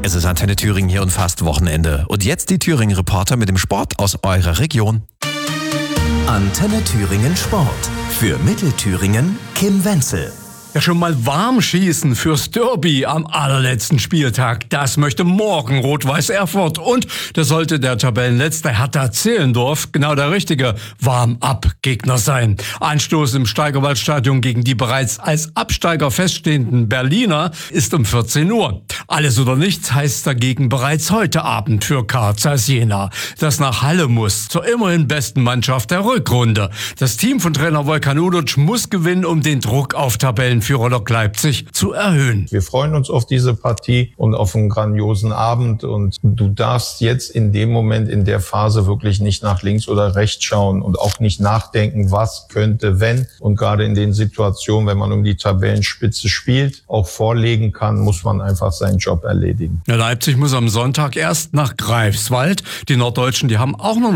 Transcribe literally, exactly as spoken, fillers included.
Es ist Antenne Thüringen hier und fast Wochenende. Und jetzt die Thüringen-Reporter mit dem Sport aus eurer Region. Antenne Thüringen Sport. Für Mittelthüringen Kim Wenzel. Ja, schon mal warm schießen fürs Derby am allerletzten Spieltag. Das möchte morgen Rot-Weiß Erfurt. Und das sollte der Tabellenletzte Hertha Zehlendorf genau der richtige Warm-up-Gegner sein. Anstoß im Steigerwaldstadion gegen die bereits als Absteiger feststehenden Berliner ist um vierzehn Uhr. Alles oder nichts heißt dagegen bereits heute Abend für K Z Jena, das nach Halle muss, zur immerhin besten Mannschaft der Rückrunde. Das Team von Trainer Volkan Udoc muss gewinnen, um den Druck auf Tabellenführer Lok Leipzig zu erhöhen. Wir freuen uns auf diese Partie und auf einen grandiosen Abend. Und du darfst jetzt in dem Moment, in der Phase wirklich nicht nach links oder rechts schauen und auch nicht nachdenken, was könnte, wenn. Und gerade in den Situationen, wenn man um die Tabellenspitze spielt, auch vorlegen kann, muss man einfach seinen Job erledigen. Ja, Leipzig muss am Sonntag erst nach Greifswald. Die Norddeutschen, die haben auch noch